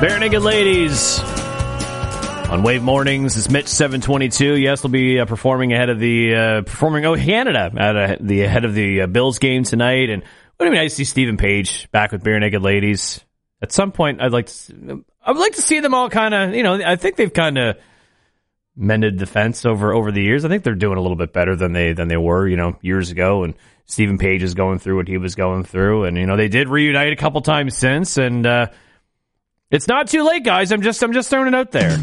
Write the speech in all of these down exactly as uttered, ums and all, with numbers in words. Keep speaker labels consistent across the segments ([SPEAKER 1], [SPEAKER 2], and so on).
[SPEAKER 1] Bare Naked Ladies on Wave Mornings. It's Mitch seven twenty-two. Yes, they'll be uh, performing ahead of the uh, performing oh Canada at uh, the ahead of the uh, Bills game tonight. And would it be nice to see Stephen Page back with Bare Naked Ladies at some point? I'd like to. I would like to see them all kind of. You know, I think they've kind of mended the fence over over the years. I think they're doing a little bit better than they than they were, you know, years ago. And Stephen Page is going through what he was going through, and you know they did reunite a couple times since, and. uh It's not too late, guys. I'm just I'm just throwing it out there.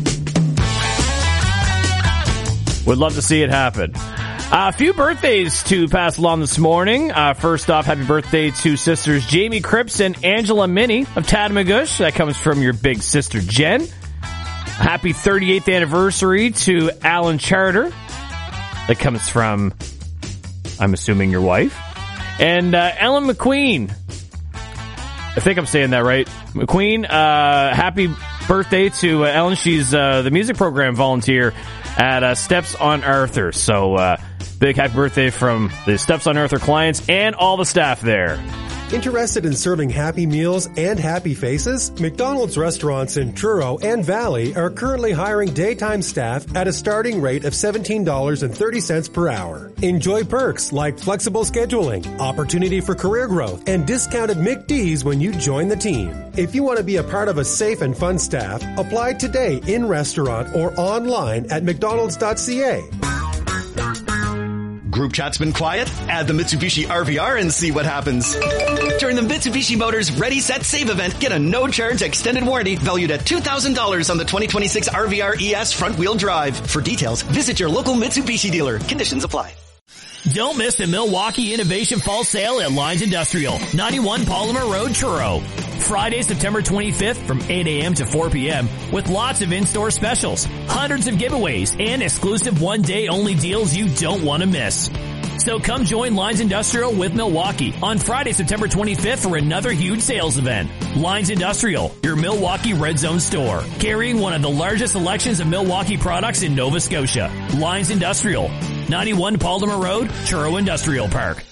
[SPEAKER 1] Would love to see it happen. Uh, a few birthdays to pass along this morning. Uh, first off, happy birthday to sisters Jamie Cripps and Angela Minnie of Tatamagouche. That comes from your big sister Jen. Happy thirty-eighth anniversary to Alan Charter. That comes from, I'm assuming, your wife. And uh, Ellen McQueen. I think I'm saying that right. McQueen, uh, happy birthday to uh, Ellen. She's uh, the music program volunteer at uh, Steps on Arthur. So uh, big happy birthday from the Steps on Arthur clients and all the staff there.
[SPEAKER 2] Interested in serving happy meals and happy faces? McDonald's restaurants in Truro and Valley are currently hiring daytime staff at a starting rate of seventeen dollars and thirty cents per hour. Enjoy perks like flexible scheduling, opportunity for career growth, and discounted McD's when you join the team. If you want to be a part of a safe and fun staff, apply today in restaurant or online at mcdonalds dot c a.
[SPEAKER 3] Group chat's been quiet? Add the Mitsubishi R V R and see what happens. During the Mitsubishi Motors Ready, Set, Save event, get a no-charge extended warranty valued at two thousand dollars on the twenty twenty-six R V R E S front-wheel drive. For details, visit your local Mitsubishi dealer. Conditions apply.
[SPEAKER 4] Don't miss the Milwaukee Innovation Fall Sale at Lines Industrial, ninety-one Polymer Road, Truro. Friday, September twenty-fifth from eight a.m. to four p.m. with lots of in-store specials, hundreds of giveaways, and exclusive one-day-only deals you don't want to miss. So come join Lines Industrial with Milwaukee on Friday, September twenty-fifth for another huge sales event. Lines Industrial, your Milwaukee Red Zone store, carrying one of the largest selections of Milwaukee products in Nova Scotia. Lines Industrial, ninety-one Polymer Road, Truro Industrial Park.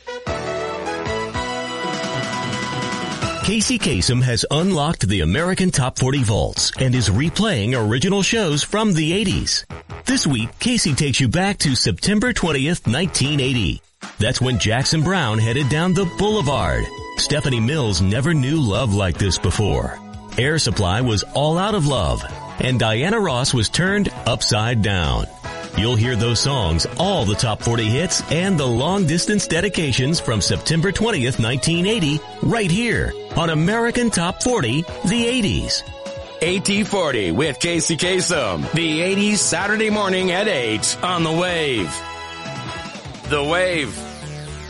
[SPEAKER 5] Casey Kasem has unlocked the American Top forty vaults and is replaying original shows from the eighties. This week, Casey takes you back to September twentieth, nineteen eighty. That's when Jackson Browne headed down the boulevard. Stephanie Mills never knew love like this before. Air Supply was all out of love, and Diana Ross was turned upside down. You'll hear those songs, all the top forty hits, and the long-distance dedications from September twentieth, nineteen eighty, right here on American Top forty, the eighties.
[SPEAKER 6] A T forty with Casey Kasem. The eighties Saturday morning at eight on The Wave. The Wave.